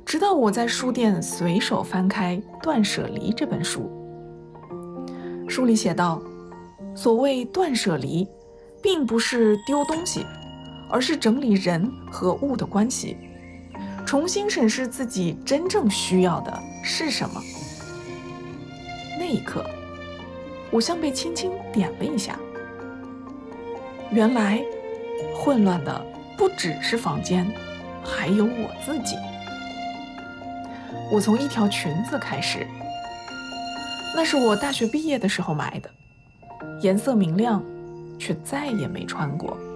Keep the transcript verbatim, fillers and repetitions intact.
直到我在书店随手翻开《断舍离》这本书。书里写道，所谓断舍离，并不是丢东西，而是整理人和物的关系，重新审视自己真正需要的是什么。那一刻，我像被轻轻点了一下，原来混乱的不只是房间，还有我自己。我从一条裙子开始，那是我大学毕业的时候买的，颜色明亮，却再也没穿过。